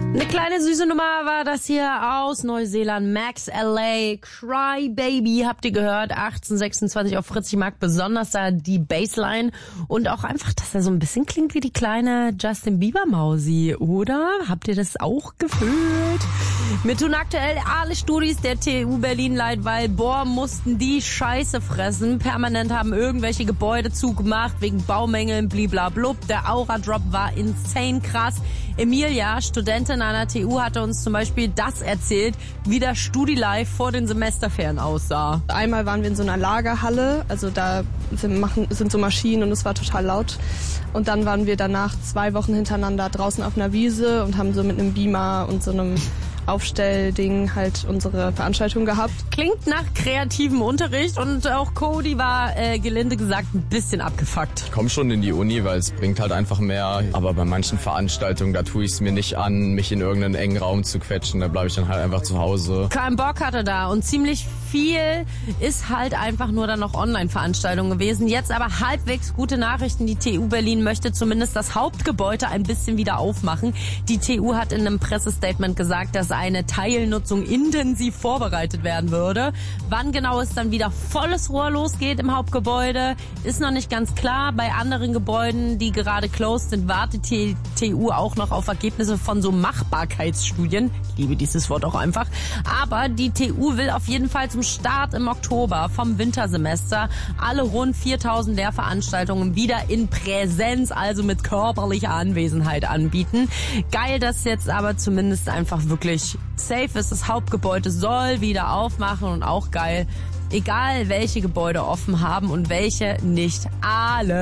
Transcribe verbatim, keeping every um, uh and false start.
Eine kleine süße Nummer war das hier aus Neuseeland. Max L A, Cry Baby, habt ihr gehört, achtzehn sechsundzwanzig auf Fritz. Ich mag besonders da die Bassline und auch einfach, dass er so ein bisschen klingt wie die kleine Justin Bieber Mausi, oder? Habt ihr das auch gefühlt? Wir tun aktuell alle Studis der T U Berlin leid, weil, boah, mussten die Scheiße fressen. Permanent haben irgendwelche Gebäude zugemacht, wegen Baumängeln, bliblablub. Der Aura-Drop war insane krass. Emilia, Studentin an der T U, hatte uns zum Beispiel das erzählt, wie das Studi-Life vor den Semesterferien aussah. Einmal waren wir in so einer Lagerhalle, also da sind, machen, sind so Maschinen und es war total laut. Und dann waren wir danach zwei Wochen hintereinander draußen auf einer Wiese und haben so mit einem Beamer und so einem Aufstellding halt unsere Veranstaltung gehabt. Klingt nach kreativem Unterricht und auch Cody war, äh, gelinde gesagt, ein bisschen abgefuckt. Ich komme schon in die Uni, weil es bringt halt einfach mehr. Aber bei manchen Veranstaltungen, da tue ich es mir nicht an, mich in irgendeinen engen Raum zu quetschen. Da bleibe ich dann halt einfach zu Hause. Kein Bock hatte da und ziemlich viel ist halt einfach nur dann noch Online-Veranstaltungen gewesen. Jetzt aber halbwegs gute Nachrichten. Die T U Berlin möchte zumindest das Hauptgebäude ein bisschen wieder aufmachen. Die T U hat in einem Pressestatement gesagt, dass eine Teilnutzung intensiv vorbereitet werden würde. Wann genau es dann wieder volles Rohr losgeht im Hauptgebäude, ist noch nicht ganz klar. Bei anderen Gebäuden, die gerade closed sind, wartet die T U auch noch auf Ergebnisse von so Machbarkeitsstudien. Ich liebe dieses Wort auch einfach. Aber die T U will auf jeden Fall zum Start im Oktober vom Wintersemester alle rund viertausend Lehrveranstaltungen wieder in Präsenz, also mit körperlicher Anwesenheit anbieten. Geil, dass jetzt aber zumindest einfach wirklich safe ist. Das Hauptgebäude soll wieder aufmachen und auch geil, egal welche Gebäude offen haben und welche nicht, alle